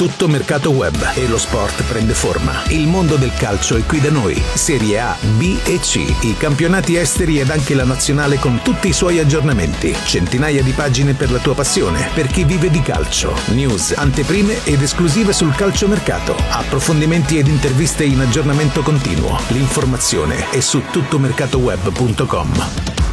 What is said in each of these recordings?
Tutto Mercato Web e lo sport prende forma. Il mondo del calcio è qui da noi. Serie A, B e C, i campionati esteri ed anche la nazionale con tutti i suoi aggiornamenti. Centinaia di pagine per la tua passione, per chi vive di calcio. News, anteprime ed esclusive sul calciomercato. Approfondimenti ed interviste in aggiornamento continuo. L'informazione è su tuttomercatoweb.com.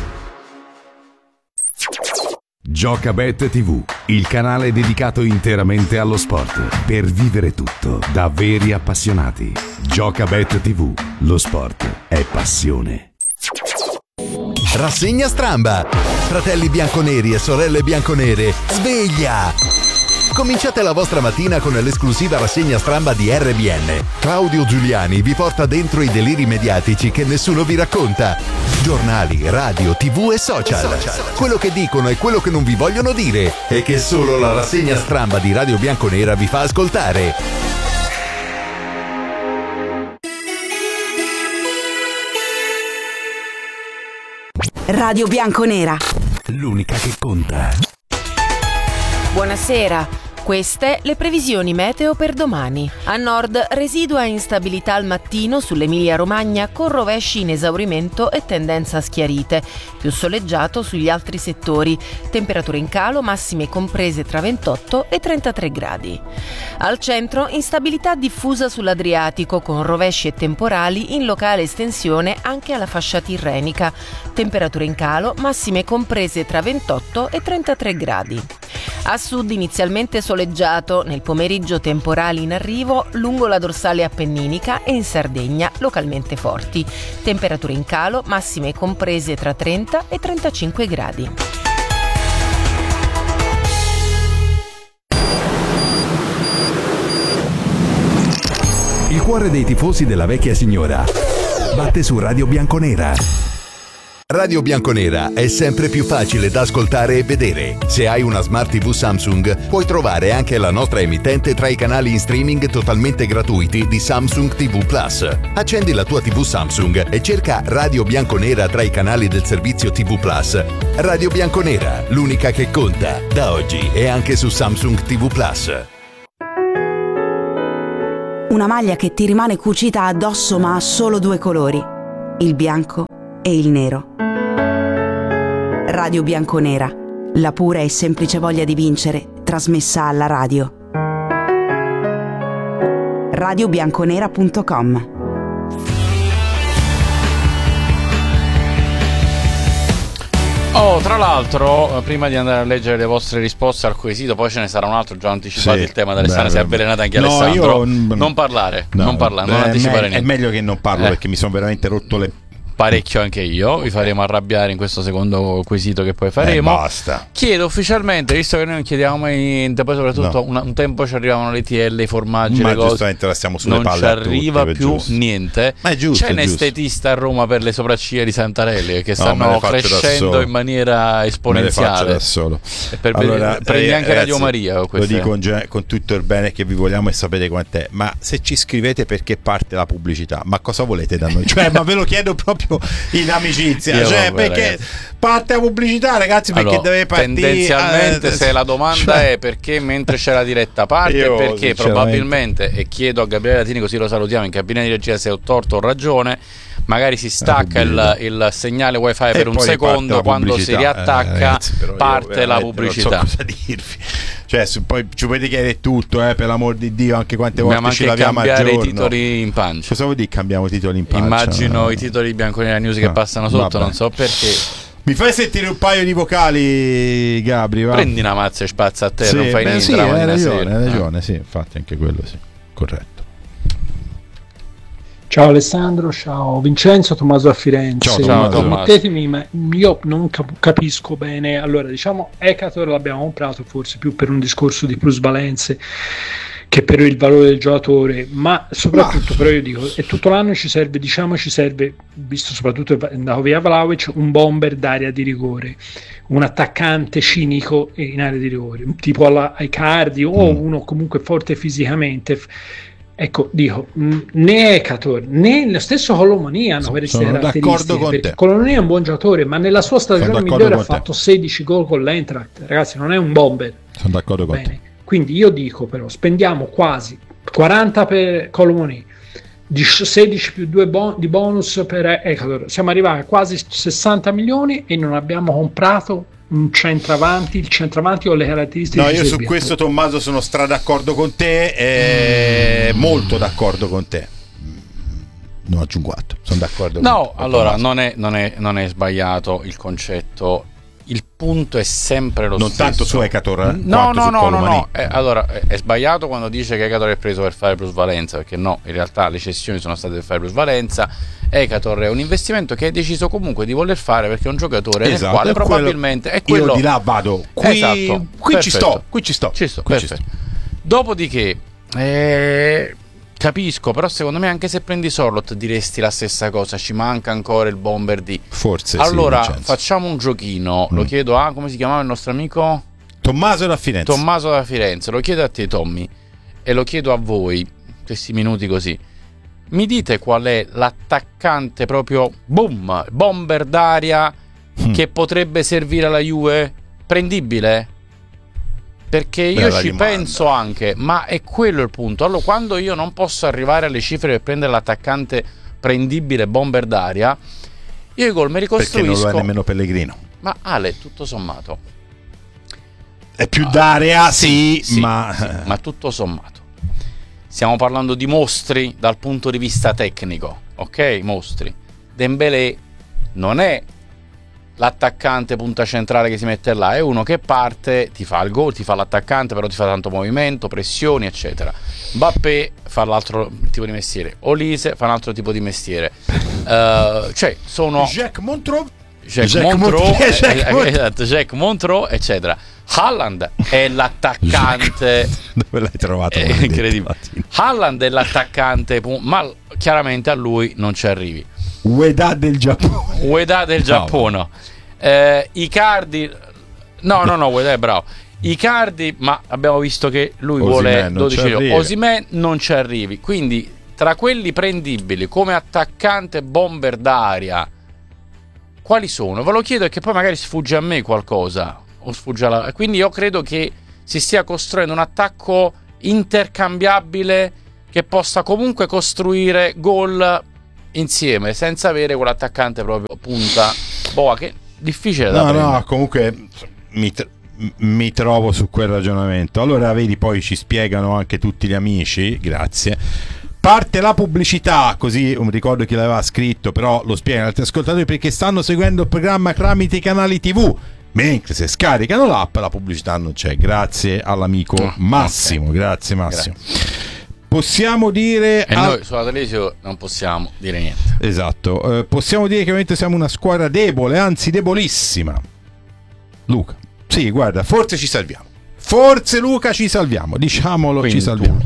Giocabet TV, il canale dedicato interamente allo sport, per vivere tutto da veri appassionati. Giocabet TV, lo sport è passione. Rassegna Stramba. Fratelli bianconeri e sorelle bianconere, sveglia! Cominciate la vostra mattina con l'esclusiva rassegna Stramba di RBN. Claudio Giuliani vi porta dentro i deliri mediatici che nessuno vi racconta. Giornali, radio, TV e social. Quello che dicono e quello che non vi vogliono dire e che solo la rassegna Stramba di Radio Bianconera vi fa ascoltare. Radio Bianconera, l'unica che conta. Buonasera. Queste le previsioni meteo per domani. A nord residua instabilità al mattino sull'Emilia-Romagna con rovesci in esaurimento e tendenza a schiarite. Più soleggiato sugli altri settori. Temperature in calo massime comprese tra 28 e 33 gradi. Al centro instabilità diffusa sull'Adriatico con rovesci e temporali in locale estensione anche alla fascia tirrenica. Temperature in calo massime comprese tra 28 e 33 gradi. A sud inizialmente soleggiato, nel pomeriggio temporali in arrivo lungo la dorsale appenninica e in Sardegna localmente forti. Temperature in calo, massime comprese tra 30 e 35 gradi. Il cuore dei tifosi della vecchia signora batte su Radio Bianconera. Radio Bianconera è sempre più facile da ascoltare e vedere. Se hai una Smart TV Samsung, puoi trovare anche la nostra emittente tra i canali in streaming totalmente gratuiti di Samsung TV Plus. Accendi la tua TV Samsung e cerca Radio Bianconera tra i canali del servizio TV Plus. Radio Bianconera, l'unica che conta. Da oggi è anche su Samsung TV Plus. una maglia che ti rimane cucita addosso ma ha solo due colori, il bianco e il nero. Radio Bianconera, la pura e semplice voglia di vincere, trasmessa alla radio. radiobianconera.com. Tra l'altro, prima di andare a leggere le vostre risposte al quesito, poi ce ne sarà un altro, già anticipato il tema d'Alessandro, si è avvelenato anche Alessandro. Non parlare, non anticipare niente. È meglio che non parlo perché mi sono veramente rotto le parecchio anche io. Vi faremo arrabbiare in questo secondo quesito che poi faremo. Basta. Chiedo ufficialmente, visto che noi non chiediamo mai niente, poi soprattutto un tempo ci arrivavano le TL, i formaggi, le cose, giustamente la stiamo sulle non palle ci arriva più niente. Ma è giusto, c'è un estetista a Roma per le sopracciglia di Santarelli che stanno crescendo in maniera esponenziale. Me le faccio da solo. E prendi anche Radio Maria. Lo dico con tutto il bene che vi vogliamo e sapete quant'è. Ma se ci scrivete perché parte la pubblicità, ma cosa volete da noi? Cioè, ma ve lo chiedo proprio in amicizia, perché parte la pubblicità, ragazzi, perché allora, deve partire tendenzialmente se la domanda è perché mentre c'è la diretta parte, perché probabilmente, e chiedo a Gabriele Latini, così lo salutiamo in cabina di regia se ho torto o ragione, magari si stacca il segnale wifi per un secondo, quando si riattacca ragazzi, parte la pubblicità. Non so cosa dirvi. Cioè, poi ci potete chiedere tutto, per l'amor di Dio, anche quante volte ci laviamo a giorno. Cambiare i titoli in pancia. Cosa vuol dire cambiamo i titoli in pancia? Immagino i titoli di Bianconera News che passano sotto, non so perché. Mi fai sentire un paio di vocali, Gabri? Va? Prendi una mazza e spazza a te, non fai niente. Sì, hai ragione, sì, infatti anche quello sì, corretto. Ciao Alessandro, ciao Vincenzo, Tommaso a Firenze. Ciao Tommaso. Permettetemi, ma io non capisco bene. Allora, diciamo, Ecator l'abbiamo comprato forse più per un discorso di plusvalenze che per il valore del giocatore, ma soprattutto però io dico, e tutto l'anno ci serve, visto soprattutto andato via Vlahovic, un bomber d'area di rigore, un attaccante cinico in area di rigore, tipo alla Icardi o uno comunque forte fisicamente. Ecco, dico, né Ecator né lo stesso Colomani hanno queste caratteristiche, perché Colomani è un buon giocatore, ma nella sua stagione migliore ha fatto 16 gol con l'Eintracht, ragazzi, non è un bomber. Sono d'accordo con te. Quindi io dico però spendiamo quasi 40 per Colomoni, 16 più 2 di bonus per Ecuador, siamo arrivati a quasi 60 milioni e non abbiamo comprato un centravanti, il centravanti o le caratteristiche. No, io su questo, Tommaso, sono d'accordo con te, molto d'accordo con te. Non aggiungo altro, sono d'accordo con te. No, allora non è sbagliato il concetto. Il punto è sempre lo stesso. Non tanto su Ecuador. No. Allora è sbagliato quando dice che Ecuador è preso per fare plusvalenza, perché no, in realtà le cessioni sono state per fare plusvalenza. Ecuador è un investimento che hai deciso comunque di voler fare perché è un giocatore nel quale probabilmente è quello. Io di là vado. Qui, esatto, qui ci sto. Dopodiché capisco, però secondo me anche se prendi Sorlot diresti la stessa cosa, ci manca ancora il bomber di. Forse allora sì, facciamo un giochino, lo chiedo a, come si chiamava il nostro amico? Tommaso da Firenze, lo chiedo a te Tommy e lo chiedo a voi, questi minuti così. Mi dite qual è l'attaccante proprio bomber d'aria che potrebbe servire alla Juve? Prendibile? Perché io ci penso anche, ma è quello il punto. Allora, quando io non posso arrivare alle cifre per prendere l'attaccante prendibile bomber d'aria, io i gol mi ricostruisco. Perché non lo è nemmeno Pellegrino. Ma Ale, tutto sommato è più d'area, sì, ma tutto sommato stiamo parlando di mostri dal punto di vista tecnico, ok? Mostri. Dembélé non è l'attaccante punta centrale che si mette là, è uno che parte, ti fa il gol, ti fa l'attaccante, però ti fa tanto movimento, pressioni, eccetera. Mbappé fa l'altro tipo di mestiere, Olise fa un altro tipo di mestiere, cioè sono Jacques Montreux, eccetera. Haaland è l'attaccante. Dove l'hai trovato? È incredibile. Haaland è l'attaccante, ma chiaramente a lui non ci arrivi. Ueda del Giappone. Icardi Ueda è bravo. Icardi, ma abbiamo visto che lui vuole 12 milioni. Osimhen non ci arrivi. Quindi tra quelli prendibili come attaccante bomber d'aria, quali sono? Ve lo chiedo, che poi magari sfugge a me qualcosa o sfugge alla. Quindi io credo che si stia costruendo un attacco intercambiabile che possa comunque costruire gol insieme senza avere quell'attaccante proprio punta boa, che è difficile da prendere. No, comunque mi trovo su quel ragionamento. Allora vedi, poi ci spiegano anche tutti gli amici, grazie. Parte la pubblicità, così un ricordo chi l'aveva scritto, però lo spiegano altri ascoltatori perché stanno seguendo il programma tramite i canali TV, mentre se scaricano l'app la pubblicità non c'è. Grazie all'amico Massimo, okay. Grazie Massimo. Possiamo dire noi sulla televisione non possiamo dire niente. Esatto, possiamo dire che ovviamente siamo una squadra debole, anzi debolissima. Luca, sì, guarda, forse ci salviamo. Forse Luca ci salviamo, diciamolo, ci salviamo.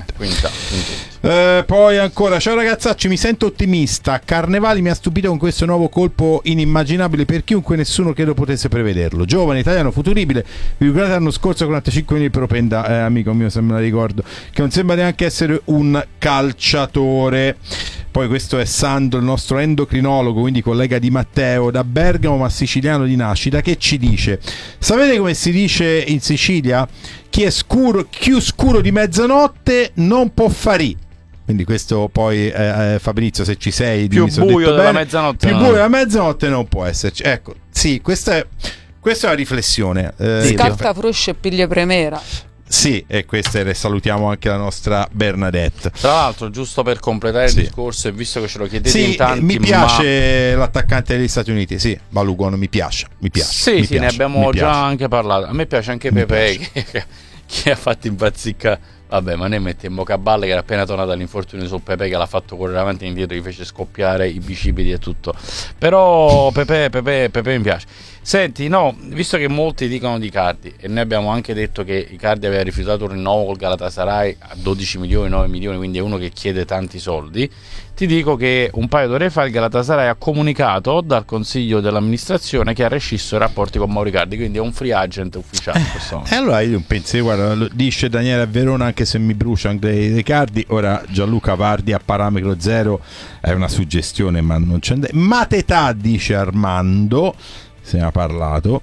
Poi ancora, ciao ragazzacci, mi sento ottimista. Carnevali mi ha stupito con questo nuovo colpo inimmaginabile per chiunque, nessuno credo potesse prevederlo. Giovane, italiano, futuribile. Vi ricordate l'anno scorso 45 milioni per Openda, amico mio, se me la ricordo, che non sembra neanche essere un calciatore. Poi questo è Sandro, il nostro endocrinologo, quindi collega di Matteo, da Bergamo ma siciliano di nascita, che ci dice: sapete come si dice in Sicilia? Chi è scuro di mezzanotte non può farì. Quindi questo poi Fabrizio, se ci sei, più buio della mezzanotte, più buio della mezzanotte non può esserci. Ecco, sì, questa è una riflessione. Scarta fruscia e piglia premera. Sì, e queste salutiamo anche la nostra Bernadette. Tra l'altro, giusto per completare il discorso, e visto che ce lo chiedete in tanti, mi piace l'attaccante degli Stati Uniti, sì, Balogun mi piace. Sì, ne abbiamo già anche parlato. A me piace anche Pepe che ha fatto imbazzicare. Vabbè, ma ne mette in Mocaballe, che era appena tornato all'infortunio su Pepe, che l'ha fatto correre avanti e indietro, gli fece scoppiare i bicipiti e tutto. Però Pepe mi piace. Senti, no, visto che molti dicono di Icardi, e noi abbiamo anche detto che Icardi aveva rifiutato un rinnovo col Galatasaray a 12 milioni, 9 milioni, quindi è uno che chiede tanti soldi, ti dico che un paio d'ore fa il Galatasaray ha comunicato dal consiglio dell'amministrazione che ha rescisso i rapporti con Mauro Icardi, quindi è un free agent ufficiale. E allora io penso, guarda, dice Daniele a Verona, anche se mi brucia anche Icardi, ora Gianluca Vardi a parametro zero è una suggestione, ma non c'è. Matetà, dice Armando, se ne ha parlato.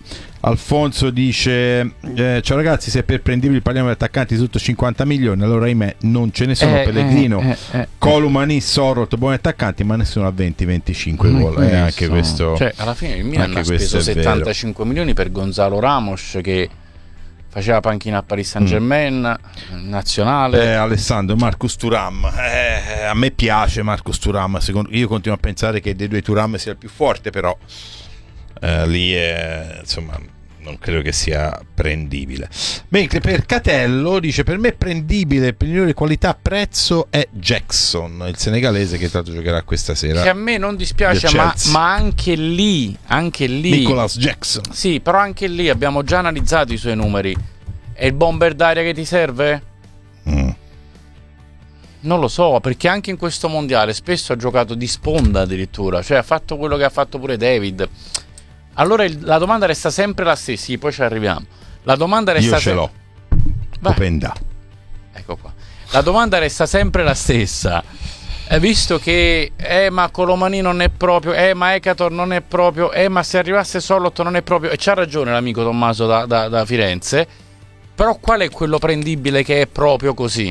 Alfonso dice ciao ragazzi, se per prendibili parliamo di attaccanti sotto 50 milioni, allora ahimè non ce ne sono. Pellegrino, Colomani, Sorot, buoni attaccanti, ma nessuno a 20-25 gol. Anche questo, cioè, alla fine il Milan ha speso 75 milioni per Gonzalo Ramos, che faceva panchina a Paris Saint-Germain, nazionale. Alessandro, Marcus Thuram, a me piace Marcus Thuram, io continuo a pensare che dei due Thuram sia il più forte, però lì insomma non credo che sia prendibile. Mentre per Catello dice: per me prendibile per migliore qualità prezzo è Jackson, il senegalese, che tra l'altro giocherà questa sera, che a me non dispiace, ma anche lì Nicholas Jackson, sì, però anche lì abbiamo già analizzato i suoi numeri. È il bomber d'aria che ti serve? Non lo so, perché anche in questo mondiale spesso ha giocato di sponda addirittura, cioè ha fatto quello che ha fatto pure David. Allora la domanda resta sempre la stessa. Sì, poi ci arriviamo. La domanda resta io ce l'ho. Openda. Ecco qua. La domanda resta sempre la stessa. Visto che ma Colomani non è proprio, ma Ekator non è proprio, ma se arrivasse Solot non è proprio, e c'ha ragione l'amico Tommaso da Firenze. Però qual è quello prendibile che è proprio così?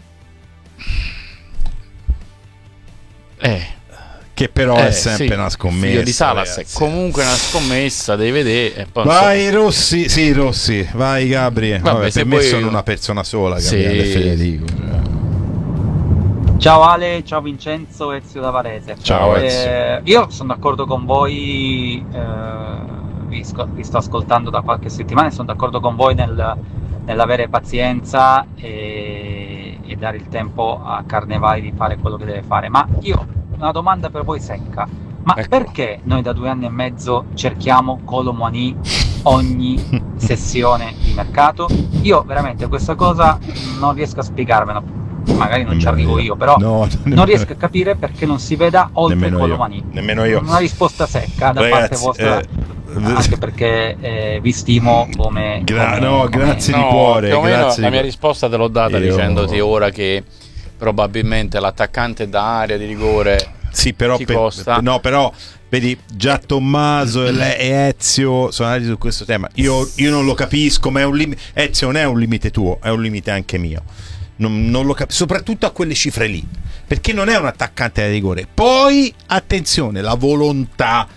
Che però è sempre una scommessa. Figlio di Salas, è comunque una scommessa, devi vedere. Vai Rossi, sì Rossi, vai Gabri. Vabbè, per me sono una persona sola, Gabriele e Federico. Ciao Ale, ciao Vincenzo, Ezio da Varese. Ciao Ezio. Io sono d'accordo con voi, vi sto ascoltando da qualche settimana e sono d'accordo con voi nell'avere pazienza e dare il tempo a Carnevali di fare quello che deve fare. Ma io una domanda per voi secca: ma perché noi da 2 anni e mezzo cerchiamo Colomani ogni sessione di mercato? Io veramente questa cosa non riesco a spiegarmela, magari non ci arrivo io, però non riesco a capire perché non si veda oltre Colomani. Nemmeno io. Una risposta secca da parte vostra, anche perché vi stimo come grazie di cuore. La mia risposta te l'ho data dicendoti ora che probabilmente l'attaccante da area di rigore costa. No, però vedi, già Tommaso e Ezio sono andati su questo tema. Io non lo capisco, ma è un limite. Ezio, non è un limite tuo, è un limite anche mio. Non lo capisco, soprattutto a quelle cifre lì, perché non è un attaccante da rigore. Poi attenzione, la volontà,